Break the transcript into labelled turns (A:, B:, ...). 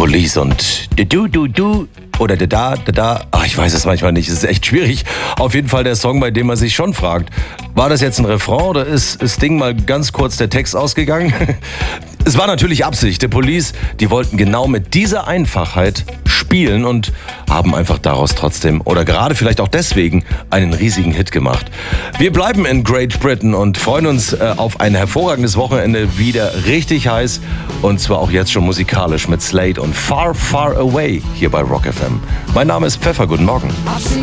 A: Police und du oder da. Ach, ich weiß es manchmal nicht, es ist echt schwierig. Auf jeden Fall der Song, bei dem man sich schon fragt, war das jetzt ein Refrain oder ist das Ding mal ganz kurz der Text ausgegangen? Es war natürlich Absicht. The Police, die wollten genau mit dieser Einfachheit spielen und haben einfach daraus trotzdem oder gerade vielleicht auch deswegen einen riesigen Hit gemacht. Wir bleiben in Great Britain und freuen uns auf ein hervorragendes Wochenende, wieder richtig heiß und zwar auch jetzt schon musikalisch mit Slade und Far, Far Away hier bei Rock FM. Mein Name ist Pfeffer, guten Morgen.